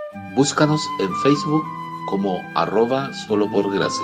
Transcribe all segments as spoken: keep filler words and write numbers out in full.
Búscanos en Facebook como arroba solo por gracia.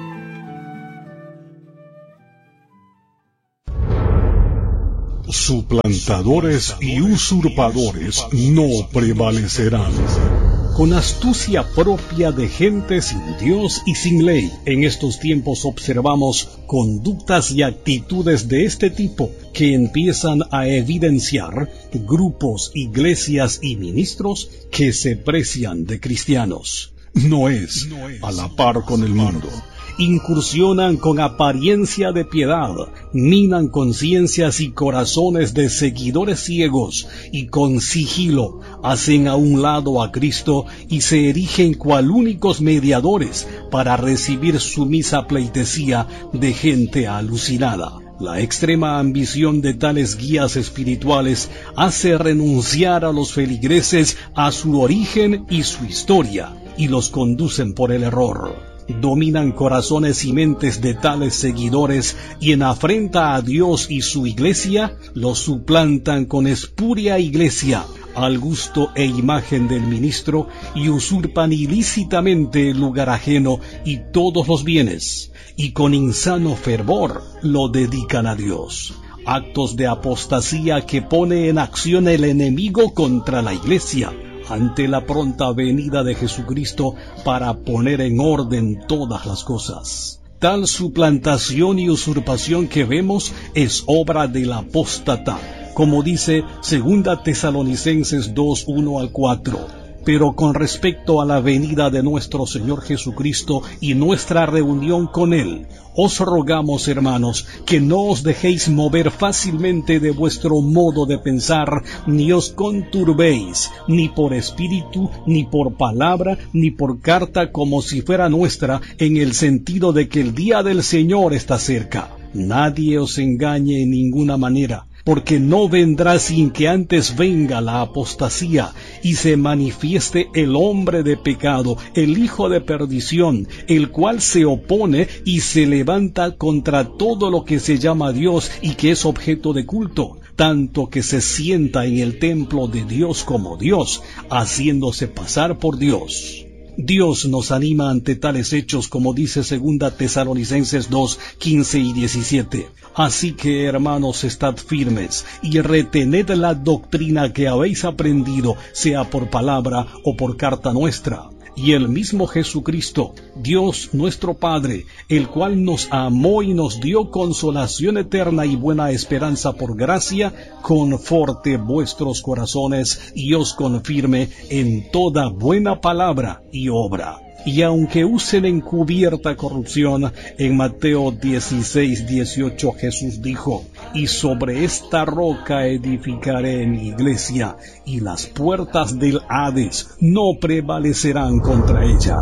Suplantadores y usurpadores no prevalecerán. Con astucia propia de gente sin Dios y sin ley, en estos tiempos observamos conductas y actitudes de este tipo que empiezan a evidenciar grupos, iglesias y ministros que se precian de cristianos. No es a la par con el mundo. Incursionan con apariencia de piedad, minan conciencias y corazones de seguidores ciegos, y con sigilo hacen a un lado a Cristo y se erigen cual únicos mediadores para recibir sumisa pleitesía de gente alucinada. La extrema ambición de tales guías espirituales hace renunciar a los feligreses a su origen y su historia, y los conducen por el error. Dominan corazones y mentes de tales seguidores y en afrenta a Dios y su iglesia, los suplantan con espuria iglesia, al gusto e imagen del ministro, y usurpan ilícitamente el lugar ajeno y todos los bienes, y con insano fervor lo dedican a Dios. Actos de apostasía que pone en acción el enemigo contra la iglesia, ante la pronta venida de Jesucristo para poner en orden todas las cosas. Tal suplantación y usurpación que vemos es obra del apóstata, como dice Segunda Tesalonicenses dos, uno al cuatro. Pero con respecto a la venida de nuestro Señor Jesucristo y nuestra reunión con Él, os rogamos, hermanos, que no os dejéis mover fácilmente de vuestro modo de pensar, ni os conturbéis, ni por espíritu, ni por palabra, ni por carta como si fuera nuestra, en el sentido de que el día del Señor está cerca. Nadie os engañe en ninguna manera, porque no vendrá sin que antes venga la apostasía y se manifieste el hombre de pecado, el hijo de perdición, el cual se opone y se levanta contra todo lo que se llama Dios y que es objeto de culto, tanto que se sienta en el templo de Dios como Dios, haciéndose pasar por Dios. Dios nos anima ante tales hechos, como dice Segunda Tesalonicenses dos, quince y diecisiete. Así que, hermanos, estad firmes y retened la doctrina que habéis aprendido, sea por palabra o por carta nuestra. Y el mismo Jesucristo, Dios nuestro Padre, el cual nos amó y nos dio consolación eterna y buena esperanza por gracia, conforte vuestros corazones y os confirme en toda buena palabra y obra. Y aunque usen encubierta corrupción, en Mateo dieciséis, dieciocho Jesús dijo: y sobre esta roca edificaré mi iglesia, y las puertas del Hades no prevalecerán contra ella.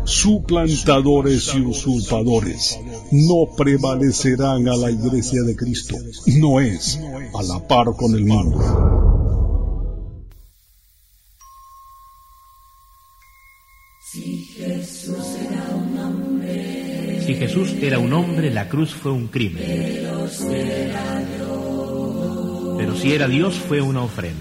Suplantadores y usurpadores no prevalecerán a la iglesia de Cristo. No es a la par con el mundo. Si Jesús era un hombre, si Jesús era un hombre, la cruz fue un crimen. pero si era Dios, pero si era Dios, fue una ofrenda.